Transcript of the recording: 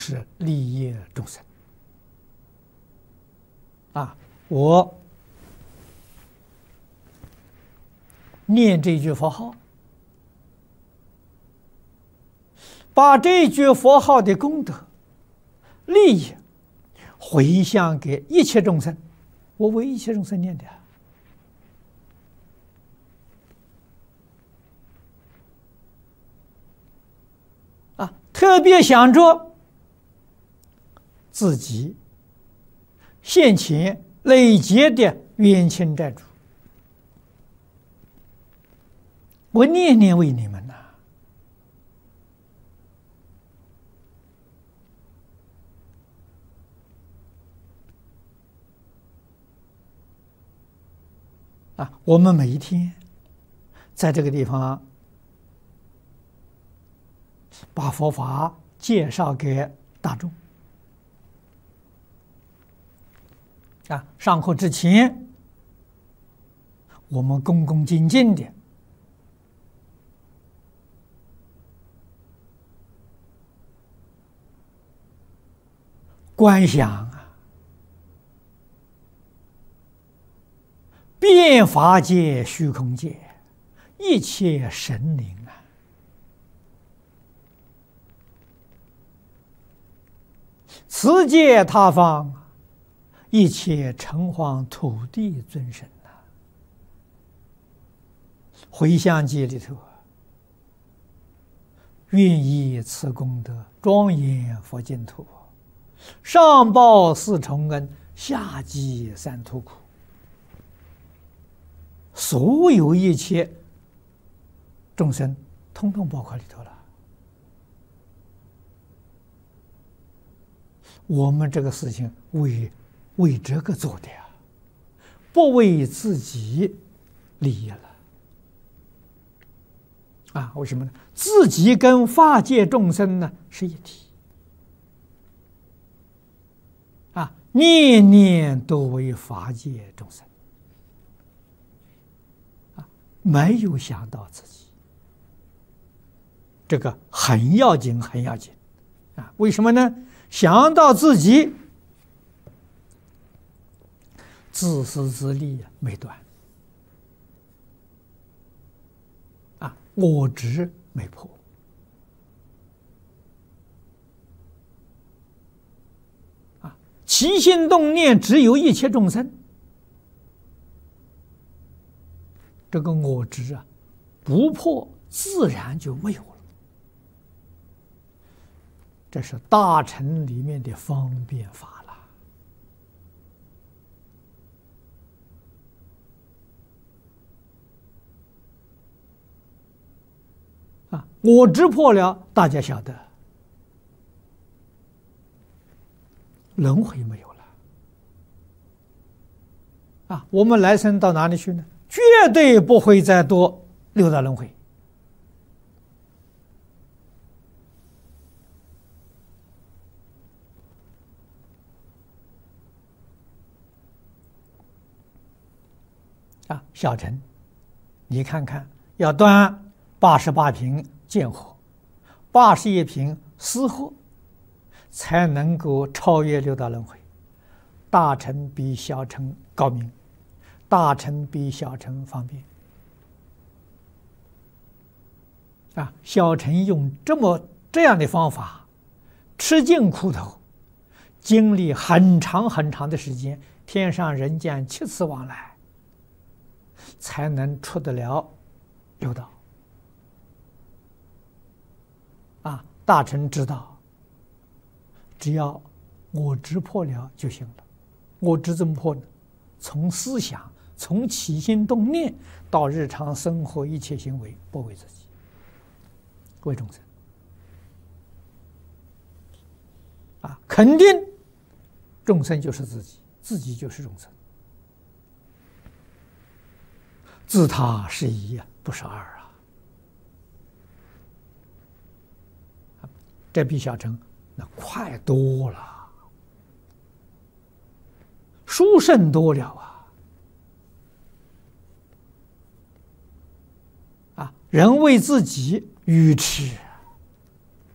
是利益众生啊！我念这句佛号，把这句佛号的功德、利益回向给一切众生，我为一切众生念的啊，特别想着自己现前累劫的冤亲债主，我念念为你们呐。我们每一天在这个地方把佛法介绍给大众上课之前，我们恭恭敬敬的观想遍法界、虚空界一切神灵此界他方一切城隍土地尊神回向记里头愿以此功德庄严佛净土，上报四重恩，下济三途苦。所有一切众生通通包括里头了。我们这个事情为这个做的呀，不为自己利益了为什么呢？自己跟法界众生呢是一体念念都为法界众生没有想到自己，这个很要紧，很要紧为什么呢？想到自己，自私自利没断我执没破起心动念只有一切众生，这个我执不破自然就没有了。这是大乘里面的方便法了我执破了，大家晓得轮回没有了我们来生到哪里去呢？绝对不会再多六道轮回小乘你看看，要端88瓶见火，81瓶私货，才能够超越六道轮回。大乘比小乘高明，大乘比小乘方便小乘用这样的方法，吃尽苦头，经历很长很长的时间，天上人间7次往来，才能出得了六道大乘知道，只要我执破了就行了。我执怎么破呢？从思想，从起心动念到日常生活一切行为，不为自己，为众生肯定众生就是自己，自己就是众生，自他是一不是二这比小乘那快多了，殊胜多了人为自己愚痴